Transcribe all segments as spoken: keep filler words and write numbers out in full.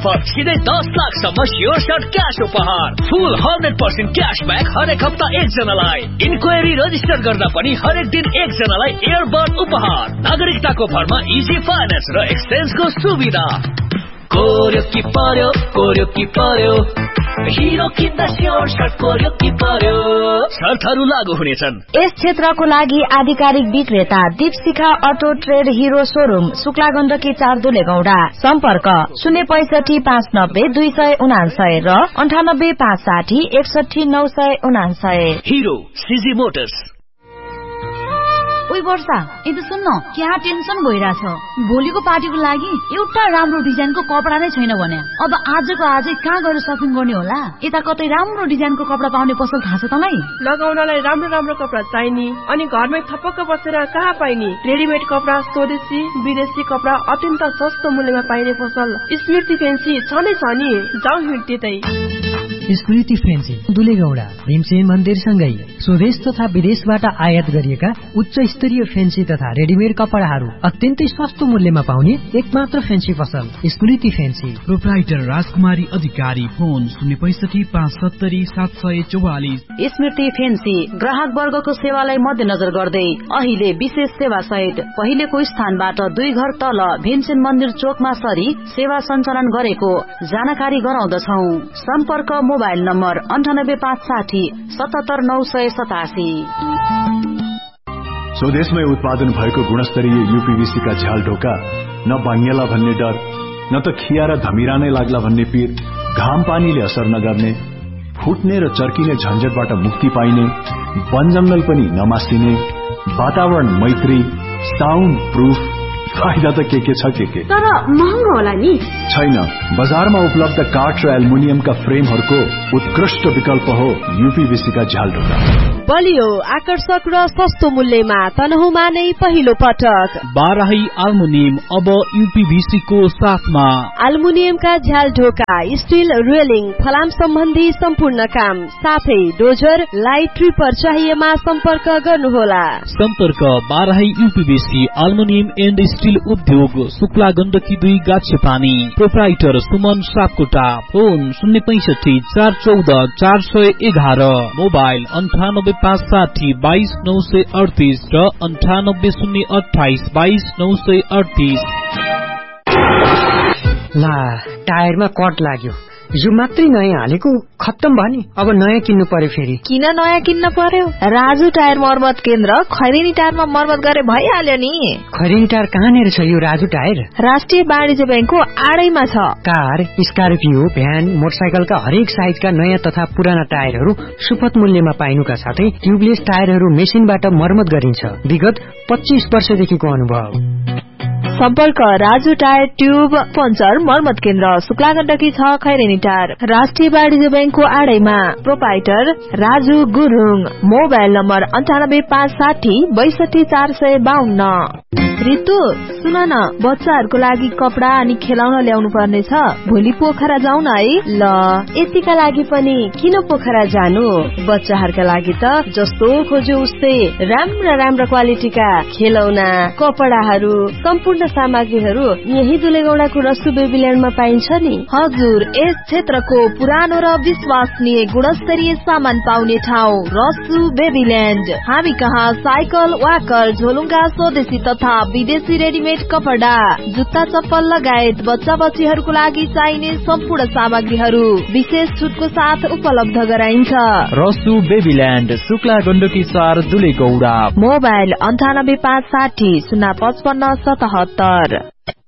Offer सीधै दस लाखसम्म sure short cash उपहार, फुल हन्ड्रेड पर्सेन्ट क्यासब्याक हरेक हप्ता एकजनालाई, इन्क्वायरी रजिस्टर गर्दा पनि हरेक दिन एकजनालाई एयरबड उपहार, नागरिकताको भरमा इजी फाइनेन्स र एक्सचेन्जको सुविधा। कोर्यो कि पर्यो, कोर्यो कि पर्यो, हिरो किन्दा स्योर सर्ट कोर्यो कि पर्यो, शर्तहरू लागू हुनेछन्। यस क्षेत्रको लागि आधिकारिक विक्रेता Deepshikha auto trade hero showroom, Shukla Gandaki चार दुलेगौडा। सम्पर्क शून्य पैसठी पाँच नब्बे दुई सय उनासय र अन्ठानब्बे पाँच साठी एकसठी नौ सय उनासय। Hero CG Motors. ओइ वर्षा, यदि सुन्न, क्या टेन्सन भइरहेछ। भोलिको पार्टीको लागि एउटा राम्रो डिजाइनको कपडा नै छैन भने अब आजको आजै कहाँ गएर सपिङ गर्ने होला? यता कतै राम्रो डिजाइनको कपडा पाउने पसल थाहा छ तँलाई? लगाउनलाई राम्रो राम्रो कपडा चाहिने अनि घरमै थपक्क बसेर कहाँ पाइने? रेडिमेड कपडा, स्वदेशी विदेशी कपडा अत्यन्त सस्तो मूल्यमा पाइने पसल स्मृति फेन्सी छ नै छ नि। जाउँ हिँड्दै स्मृति फेन्सी दुलेगौडा भीमसेन मन्दिरसँगै स्वदेश तथा विदेशबाट आयात गरिएका उच्च स्तरीय फेन्सी तथा रेडिमेड कपडाहरू अत्यन्तै सस्तो मूल्यमा पाउने एकमात्र फेन्सी पसल स्मृति फेन्सी। प्रोप्राइटर राजकुमारी अधिकारी, फोन शून्य पैसठी पाँच सत्तरी सात सय चौवालिस। स्मृति फेन्सी ग्राहक वर्गको सेवालाई मध्यनजर गर्दै अहिले विशेष सेवा सहित पहिलेको स्थानबाट दुई घर तल भीमसेन मन्दिर चोकमा सरी सेवा सञ्चालन गरेको जानकारी गराउँदछौ। सम्पर्क मोबाइल नम्बर अन्ठानब्बे पाँच साठी सतहत्तर नौ सय सतासी। स्वदेशमै उत्पादन भएको गुणस्तरीय यूपीवीसी का झ्याल ढोका न भाङ्गिएला भन्ने डर, न त खिया र धमिरा नै लाग्ला भन्ने पीर, घाम पानीले असर नगर्ने, फुट्ने र चर्किने झन्झटबाट मुक्ति पाइने, वन जंगल पनि नमासिने, वातावरण मैत्री, साउन्ड प्रूफ, फाइदा त के के छ के के, तर महँगो होला नि? छैन, बजारमा उपलब्ध काठ र एल्युमिनियमका फ्रेमहरूको उत्कृष्ट विकल्प हो यूपीवीसी का झ्याल ढोका। बलियो, आकर्षक र सस्तो मूल्यमा तनहुमा नै पहिलो पटक बाराही एल्युमिनियम अब यूपीवीसी को साथमा। एल्युमिनियमका झ्याल ढोका, स्टील रेलिङ, फलाम सम्बन्धी सम्पूर्ण काम साथै डोजर, लाइट ट्रिपर चाहिएमा सम्पर्क गर्नुहोला। सम्पर्क Barahi UPVC aluminium and steel उद्योग, शुक्ला गण्डकी दुई गाछे पानी। प्रोप्राइटर सुमन सापकोटा, फोन शून्य पैसठी चार चौध चार सय एघार। मोबाइल अन्ठानब्बे पाँच साठी बाइस नौ सय अडतिस र अन्ठानब्बे शून्य अठाइस बाइस नौ सय अडतिस। ला, टायरमा कट लाग्यो, यो मात्रै नयाँ हालेको खत्तम भयो नि, अब नयाँ किन्नु पर्यो फेरि। किन नयाँ किन्न पर्यो? राजु टायर मर्मत केन्द्र खैरेनी टायरमा मर्मत गरे भइहाल्यो नि। खैरेनी टायर कहाँनिर छ यो राजु टायर? राष्ट्रिय वाणिज्य ब्याङ्कको आडैमा छ। कार, स्कर्पियो, भ्यान, मोटरसाइकलका हरेक साइजका नयाँ तथा पुराना टायरहरू सुपथ मूल्यमा पाइनुका साथै ट्युबलेस टायरहरू मेसिनबाट मर्मत गरिन्छ। विगत पच्चीस वर्षदेखिको अनुभव। सम्पर्क राजु टायर ट्युब पञ्चर मर्मत केन्द्र, शुक्ला गण्डकी छ, खैरेनी टायर, राष्ट्रिय वाणिज्य ब्याङ्कको आडैमा। Proprietor Raju Gurung. Mobile number अन्ठानब्बे पाँच साठी बैसठी चार सय बाहन्न। रितु सुन न, बच्चाहरूको लागि कपडा अनि खेलाउन ल्याउनु पर्ने छ, भोलि पोखरा जाउँ न है। ल, यतिका लागि पनि किन पोखरा जानु? बच्चाहरूका लागि त जस्तो खोज्यो उस्तै राम्रा राम्रा क्वालिटीका खेलौना, कपडाहरू, सम्पूर्ण सामग्रीहरू यही दुलेगौडाको रसु बेबील्यान्डमा पाइन्छ नि। हजुर, यस क्षेत्रको पुरानो र विश्वसनीय गुणस्तरीय सामान पाउने ठाउँ रसु बेबील्यान्ड। हामी कहाँ साइकल, वाकर, झोलुङ्गा, स्वदेशी तथा विदेशी रेडिमेड कपडा, जुत्ता चप्पल लगायत बच्चा बच्चीहरूको लागि चाहिने सम्पूर्ण सामग्रीहरू विशेष छुटको साथ उपलब्ध गराइन्छ। रसु बेबील्यान्ड, शुक्ला गण्डकी चार दुलेगौडा। मोबाइल अन्ठानब्बे पाँच साठी शून्य पचपन्न सतहत्तर।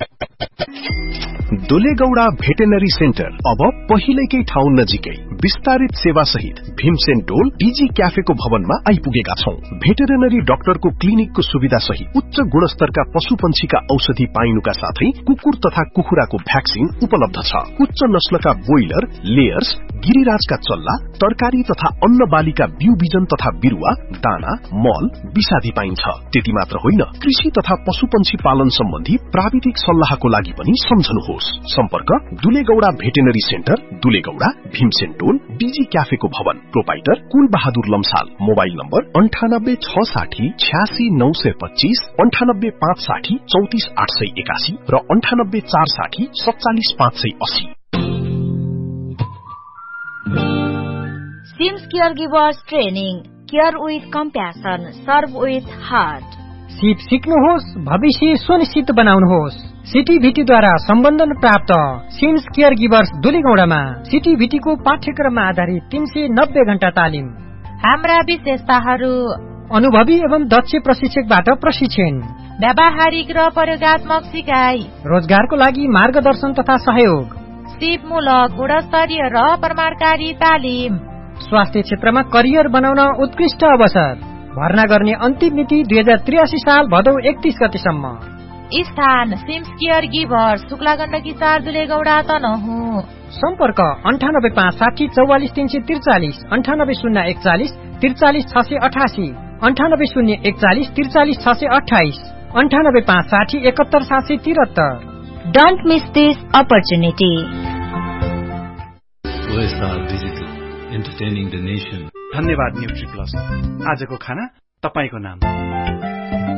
दुलेगौडा भेटेनरी सेन्टर अब पहिलेकै ठाउँ नजिकै विस्तारित सेवा सहित भीमसेन टोल डीजी क्याफेको भवनमा आइपुगेका छौं। भेटेरिनरी डाक्टरको क्लिनिकको सुविधा सहित उच्च गुणस्तरका पशु पंक्षीका औषधि पाइनुका साथै कुकुर तथा कुखुराको भ्याक्सिन उपलब्ध छ। उच्च नस्लका बोइलर, लेयर्स, गिरिराजका चल्ला, तरकारी तथा अन्न बालीका बिउ बिजन तथा बिरुवा, दाना, मल, विषादी पाइन्छ। त्यति मात्र होइन, कृषि तथा पशु पंक्षी पालन सम्बन्धी प्राविधिक सल्लाहको लागि पनि सम्झनुहोस्। सम्पर्क दुलेगौडा भेटेनरी सेन्टर, दुलेगौडा, भीमसेन टोल, डीजी क्याफेको भवन। प्रोपाइटर कुल बहादुर लम्साल। मोबाइल नम्बर अन्ठानब्बे छ साठी छ्यासी नौ सय पच्चीस, अन्ठानब्बे पाँच साठी चौतिस आठ सय एकासी र अन्ठानब्बे चार साठी सत्तालिस पाँच सय अस्सी। Seems care givers training, care with compassion, serve with heart. सिप सिक्नुहोस्, भविष्य सुनिश्चित बनाउनुहोस्। सिटीभिटीद्वारा सम्बन्धन प्राप्त सिम्स केयर गिभर्स दुलीगौडामा सिटीभिटीको पाठ्यक्रममा आधारित तीन सय नब्बे घण्टा तालिम। हाम्रा विशेषताहरू: अनुभवी एवं दक्ष प्रशिक्षकबाट प्रशिक्षण, व्यावहारिक र प्रयोगात्मक सिकाइ, रोजगारको लागि मार्गदर्शन तथा सहयोग, सिपमूलक गुणस्तरीय र प्रमाणकारी तालिम, स्वास्थ्य क्षेत्रमा करियर बनाउन उत्कृष्ट अवसर। भर्ना गर्ने अन्तिम मिति दुई हजार त्रियासी साल भदौ एकतीस गतेसम्म। स्थान seems care givers, Shukla Gandaki चार दुलेगौडा तनहुँ। सम्पर्क अन्ठानब्बे पाँच साठी चौवालिस तीन सय त्रिचालिस, अन्ठानब्बे शून्य एकचालिस त्रिचालिस छ सय अठासी, अन्ठानब्बे शून्य एकचालिस त्रिचालिस छ सय अठाइस, अन्ठानब्बे पाँच साठी एकहत्तर सात सय त्रिहत्तर। Don't miss this opportunity. धन्यवाद न्युट्री प्लस। आजको खाना तपाईको नाम।